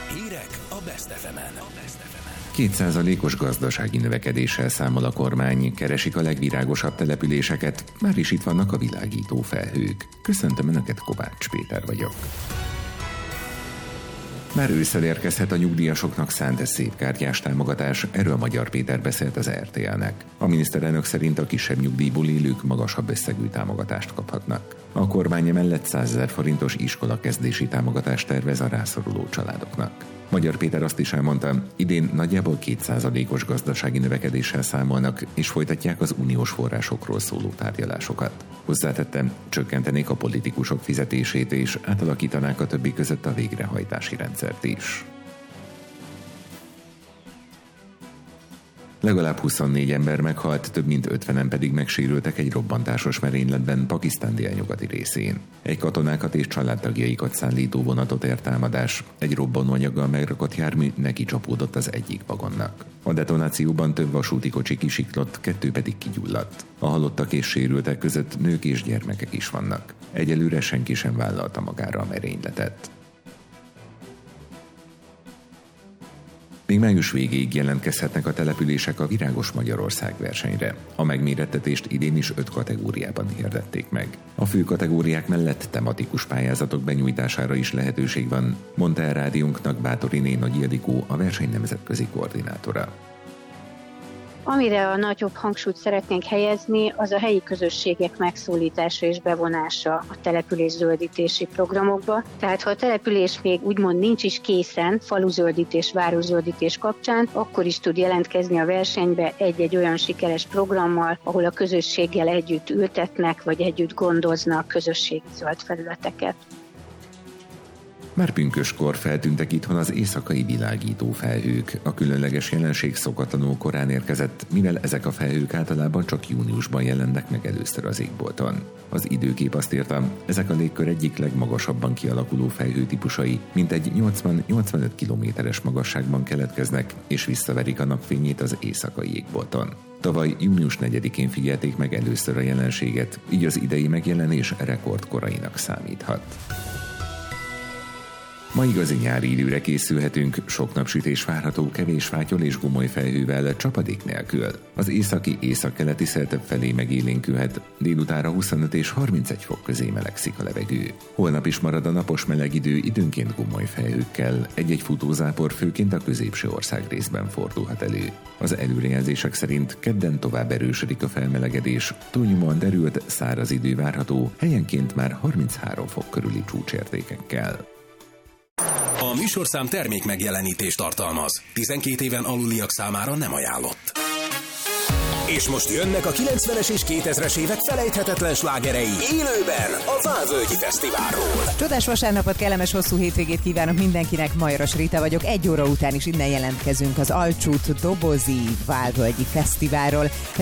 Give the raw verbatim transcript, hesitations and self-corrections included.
Hírek a Best ef emen. Két százalékos gazdasági növekedéssel számol a kormány, keresik a legvirágosabb településeket, már is itt vannak a világító felhők. Köszöntöm Önöket, Kovács Péter vagyok. Már ősszel érkezhet a nyugdíjasoknak szánt szépkártyás támogatás, erről Magyar Péter beszélt az er té el-nek. A miniszterelnök szerint a kisebb nyugdíjból élők magasabb összegű támogatást kaphatnak. A kormány emellett százezer forintos iskolakezdési támogatást tervez a rászoruló családoknak. Magyar Péter azt is elmondta, idén nagyjából két százalékos gazdasági növekedéssel számolnak, és folytatják az uniós forrásokról szóló tárgyalásokat. Hozzátettem, csökkentenék a politikusok fizetését, és átalakítanák a többi között a végrehajtási rendszert is. Legalább huszonnégy ember meghalt, több mint ötvenen pedig megsérültek egy robbantásos merényletben Pakisztán délnyugati részén. Egy katonákat és családtagjaikat szállító vonatot ért támadás, egy robbanóanyaggal megrakott jármű neki csapódott az egyik vagonnak. A detonációban több vasúti kocsi kisiklott, kettő pedig kigyulladt. A halottak és sérültek között nők és gyermekek is vannak. Egyelőre senki sem vállalta magára a merényletet. Még május végéig jelentkezhetnek a települések a Virágos Magyarország versenyre. A megmérettetést idén is öt kategóriában hirdették meg. A fő kategóriák mellett tematikus pályázatok benyújtására is lehetőség van, mondta el rádiónknak Bátoriné Nagy Ildikó, a verseny nemzetközi koordinátora. Amire a nagyobb hangsúlyt szeretnénk helyezni, az a helyi közösségek megszólítása és bevonása a település zöldítési programokba. Tehát ha a település még úgymond nincs is készen faluzöldítés, városzöldítés kapcsán, akkor is tud jelentkezni a versenybe egy-egy olyan sikeres programmal, ahol a közösséggel együtt ültetnek, vagy együtt gondoznak közösségi zöld felületeket. Már pünköskor feltűntek itthon az éjszakai világító felhők. A különleges jelenség szokatlanul korán érkezett, mivel ezek a felhők általában csak júniusban jelennek meg először az égbolton. Az időkép azt írta, ezek a légkör egyik legmagasabban kialakuló felhőtípusai, mintegy nyolcvan-nyolcvanöt kilométeres magasságban keletkeznek, és visszaverik a napfényét az éjszakai égbolton. Tavaly június negyedikén figyelték meg először a jelenséget, így az idei megjelenés rekordkorainak számíthat. Ma igazi nyári időre készülhetünk, sok napsütés várható, kevés fátyol és gomoly felhővel, csapadék nélkül. Az északi északkeleti szél felé megélénkülhet, délutára huszonöt és harmincegy fok közé melegszik a levegő. Holnap is marad a napos meleg idő, időnként gomoly felhőkkel, egy-egy futózápor főként a középső ország részben fordulhat elő. Az előrejelzések szerint kedden tovább erősödik a felmelegedés, túlnyomóan derült, száraz idő várható, helyenként már harminchárom fok körüli csúcsértékekkel. A műsorszám termék megjelenítést tartalmaz. tizenkét éven aluliak számára nem ajánlott. És most jönnek a kilencvenes és kétezres évek felejthetetlen slágerei élőben a Válvölgyi Fesztiválról. Csodás vasárnapot, kellemes hosszú hétvégét kívánok mindenkinek, Majoros Rita vagyok. Egy óra után is innen jelentkezünk az Alcsút Dobozi Válvölgyi Fesztiválról.